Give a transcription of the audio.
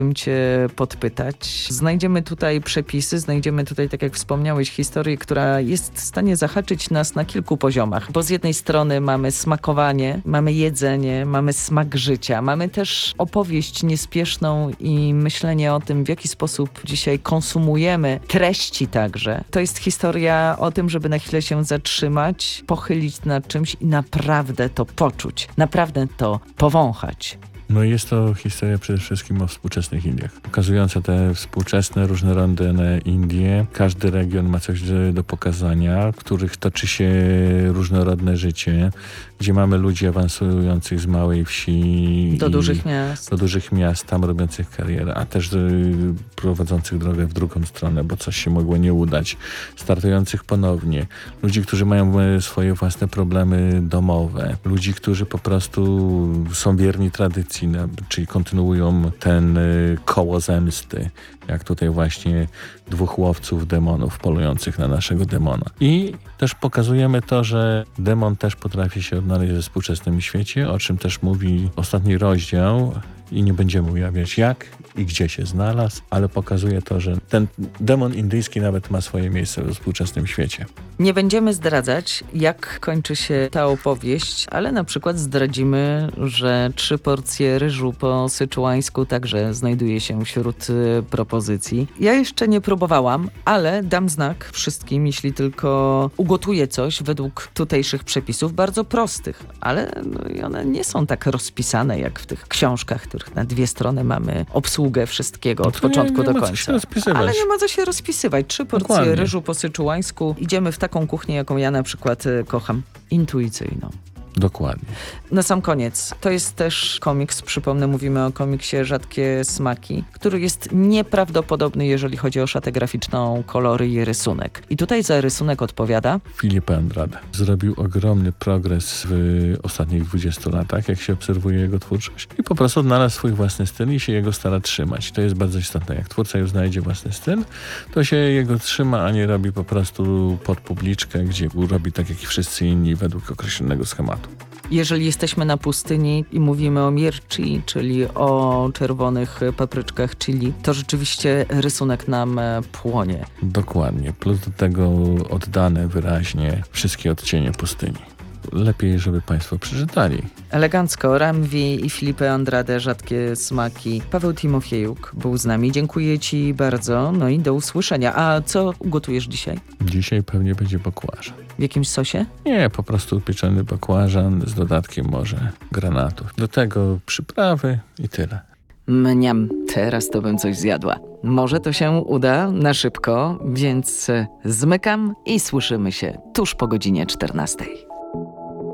bym cię podpytać. Znajdziemy tutaj przepisy, znajdziemy tutaj, tak jak wspomniałeś, historię, która jest w stanie zahaczyć nas na kilku poziomach, bo z jednej strony mamy smakowanie, mamy jedzenie, mamy smak życia, mamy też opowieść niespieszną i myślenie o tym, w jaki sposób dzisiaj konsumujemy treści także. To jest historia o tym, żeby na chwilę się zatrzymać, pochylić nad czymś i naprawdę to poczuć, naprawdę to powąchać. No jest to historia przede wszystkim o współczesnych Indiach, pokazująca te współczesne, różnorodne Indie. Każdy region ma coś do pokazania, w których toczy się różnorodne życie, gdzie mamy ludzi awansujących z małej wsi Do dużych miast. Tam robiących karierę, a też prowadzących drogę w drugą stronę, bo coś się mogło nie udać, startujących ponownie, ludzi, którzy mają swoje własne problemy domowe, ludzi, którzy po prostu są wierni tradycji, czyli kontynuują ten koło zemsty, jak tutaj właśnie dwóch łowców demonów polujących na naszego demona. I też pokazujemy to, że demon też potrafi się odnaleźć we współczesnym świecie, o czym też mówi ostatni rozdział i nie będziemy ujawniać jak i gdzie się znalazł, ale pokazuje to, że ten demon indyjski nawet ma swoje miejsce we współczesnym świecie. Nie będziemy zdradzać, jak kończy się ta opowieść, ale na przykład zdradzimy, że 3 porcje ryżu po syczuańsku także znajduje się wśród propozycji. Ja jeszcze nie próbowałam, ale dam znak wszystkim, jeśli tylko ugotuję coś według tutejszych przepisów, bardzo prostych, ale i one nie są tak rozpisane jak w tych książkach, których na 2 strony mamy obsługę wszystkiego od początku do końca. Ale nie ma co się rozpisywać. 3 porcje Dokładnie. ryżu po syczuańsku. Idziemy w taką kuchnię, jaką ja na przykład kocham. Intuicyjną. Dokładnie. Na sam koniec, to jest też komiks, przypomnę, mówimy o komiksie Rzadkie smaki, który jest nieprawdopodobny, jeżeli chodzi o szatę graficzną, kolory i rysunek. I tutaj za rysunek odpowiada Filipe Andrade zrobił ogromny progres w ostatnich 20 latach, jak się obserwuje jego twórczość. I po prostu odnalazł swój własny styl i się jego stara trzymać. To jest bardzo istotne. Jak twórca już znajdzie własny styl, to się jego trzyma, a nie robi po prostu pod publiczkę, gdzie robi tak jak i wszyscy inni według określonego schematu. Jeżeli jesteśmy na pustyni i mówimy o mirchi, czyli o czerwonych papryczkach chili, to rzeczywiście rysunek nam płonie. Dokładnie. Plus do tego oddane wyraźnie wszystkie odcienie pustyni. Lepiej, żeby Państwo przeczytali. Elegancko. Ramwi i Filipe Andrade, Rzadkie smaki. Paweł Timofiejuk był z nami. Dziękuję Ci bardzo. No i do usłyszenia. A co ugotujesz dzisiaj? Dzisiaj pewnie będzie bakłażan. W jakimś sosie? Nie, po prostu pieczony bakłażan z dodatkiem może granatów. Do tego przyprawy i tyle. Mniam, teraz to bym coś zjadła. Może to się uda na szybko, więc zmykam i słyszymy się tuż po godzinie 14.